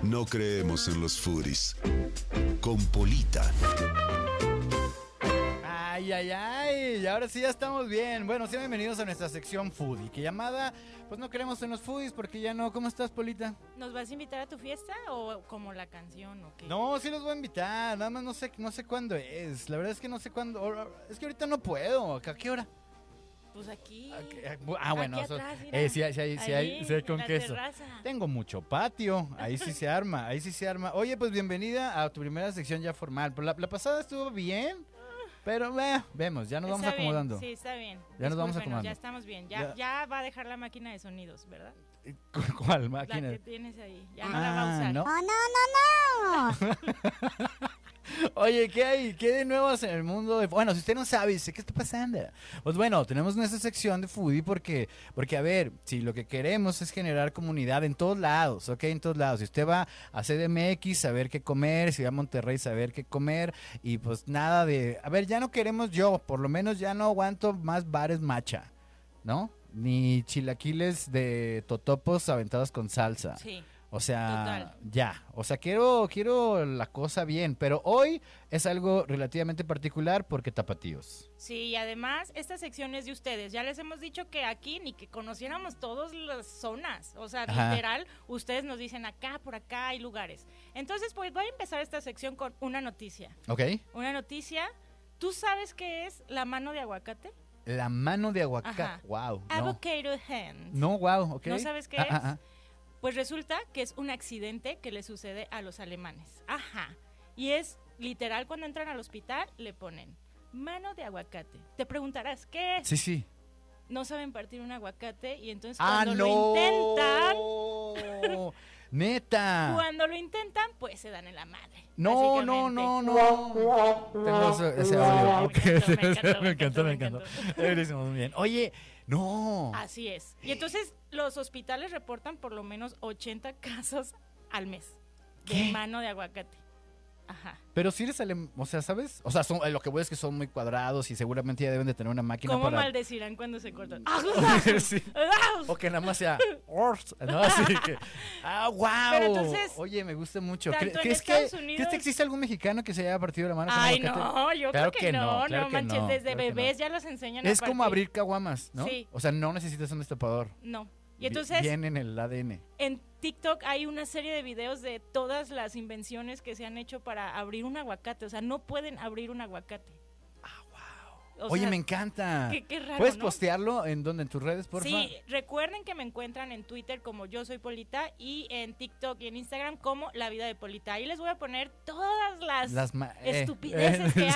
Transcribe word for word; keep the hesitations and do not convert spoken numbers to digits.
No creemos en los foodies. Con Polita. Ay, ay, ay, y ahora sí ya estamos bien. Bueno, sean bienvenidos a nuestra sección foodie, que llamada, pues no queremos en los foodies porque ya no. ¿Cómo estás, Polita? ¿Nos vas a invitar a tu fiesta o como la canción o qué? No, sí los voy a invitar, nada más no sé, no sé cuándo es. La verdad es que no sé cuándo, es que ahorita no puedo. ¿A qué hora? Pues aquí. Aquí, ah, bueno, aquí so, atrás, mira, eh, sí, sí, sí, sí, hay, sí hay con en la queso. terraza. Tengo mucho patio, ahí sí se arma, ahí sí se arma. Oye, pues bienvenida a tu primera sección ya formal. Pero la, la pasada estuvo bien, pero eh, vemos, ya nos vamos Está acomodando. Bien, sí, está bien. Ya nos vamos acomodando. Ya estamos bien, ya, ya. ya va a dejar la máquina de sonidos, ¿verdad? ¿Cuál máquina? La que tienes ahí, ya ah, no la va a usar. ¿no? ¡Oh, no, no, no! Oye, ¿qué hay? ¿Qué de nuevos en el mundo? De... Bueno, si usted no sabe, dice, ¿qué está pasando? Pues bueno, tenemos nuestra sección de foodie porque, porque a ver, si lo que queremos es generar comunidad en todos lados, ¿ok? En todos lados. Si usted va a C D M X, saber qué comer, si va a Monterrey, saber qué comer, y pues nada de... A ver, ya no queremos yo, por lo menos ya no aguanto más bares macha, ¿no? Ni chilaquiles de totopos aventados con salsa. Sí. O sea, total. ya, o sea, quiero quiero la cosa bien, pero hoy es algo relativamente particular porque tapatíos. Sí, y además esta sección es de ustedes. Ya les hemos dicho que aquí ni que conociéramos todas las zonas. O sea, Ajá. literal, ustedes nos dicen acá, por acá hay lugares. Entonces, pues voy a empezar esta sección con una noticia. ¿Ok? Una noticia. ¿Tú sabes qué es la mano de aguacate? La mano de aguacate. Ajá. Wow. No. Avocado hand. No, wow, ok. ¿No sabes qué ah, es? Ah, ah. Pues resulta que es un accidente que le sucede a los alemanes. Ajá. Y es literal, cuando entran al hospital le ponen mano de aguacate. Te preguntarás, ¿qué es? Sí, sí. No saben partir un aguacate y entonces Ah, cuando no. lo intentan, Neta. cuando lo intentan, pues se dan en la madre. No, no, no, no. Tengo ese, ese audio. Ok. Me encantó, me encantó, me encantó, me me encantó. encantó. Eh, lo hicimos muy bien. Oye, no. Así es. Y entonces los hospitales reportan por lo menos ochenta casos al mes de ¿Qué? mano de aguacate. Ajá. Pero si eres alemán, o sea, ¿sabes? O sea, son, lo que voy es que son muy cuadrados y seguramente ya deben de tener una máquina ¿Cómo para... maldecirán cuando se cortan? Sí. O que nada más sea... ¿no? Así que... ¡Ah, wow! Pero entonces, oye, me gusta mucho. tanto ¿Cre- en ¿Crees, que, Estados Unidos- ¿Crees que existe algún mexicano que se haya partido la mano con Ay, aguacate? no, yo Claro creo que, que no, no, no, claro que manches, no, desde claro que bebés no. ya los enseñan Es a como partir. abrir caguamas, ¿no? Sí. O sea, no necesitas un destapador. No. Y Vi- entonces, Viene en el A D N. en TikTok hay una serie de videos de todas las invenciones que se han hecho para abrir un aguacate. O sea, no pueden abrir un aguacate. O Oye, sea, me encanta. qué- qué raro, ¿Puedes ¿no? postearlo en donde? ¿En tus redes, por favor? Sí, recuerden que me encuentran en Twitter como Yo Soy Polita y en TikTok y en Instagram como La Vida de Polita. Ahí les voy a poner todas las, Las ma- eh, estupideces que eh,